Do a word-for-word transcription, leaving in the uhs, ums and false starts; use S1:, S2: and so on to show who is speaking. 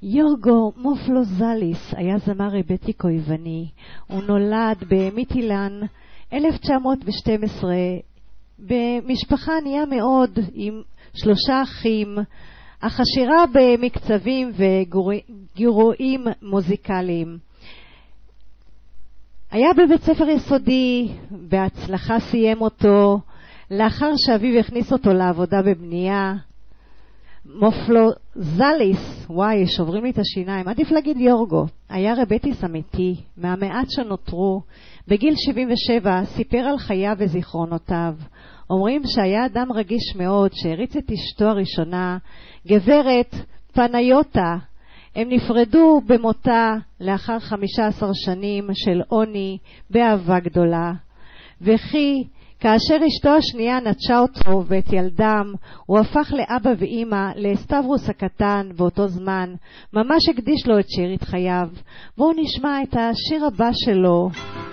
S1: יורגו מופלוזליס היה זמר רבטיקו יווני. הוא נולד במיטילן אלף תשע מאות ושתים עשרה במשפחה ענייה מאוד עם שלושה אחים, אך עשירה במקצבים וגירויים מוזיקליים. היה בבית ספר יסודי, בהצלחה סיים אותו, לאחר שאביו הכניס אותו לעבודה בבנייה. מופלוזליס, וואי, שוברים לי את השיניים, עדיף להגיד יורגו, היה רבטיס אמיתי, מהמעט שנותרו. בגיל שבעים ושבע סיפר על חייו וזיכרונותיו. אומרים שהיה אדם רגיש מאוד, שהריץ את אשתו הראשונה, גברת פניוטה. הם נפרדו במותה לאחר חמישה עשר שנים של עוני באהבה גדולה. וכי כאשר אשתו השנייה נטשה אותו ואת ילדם, הוא הפך לאבא ואמא לאסטברוס הקטן באותו זמן, ממש הקדיש לו את שארית חייו. בואו נשמע את השיר הבא שלו.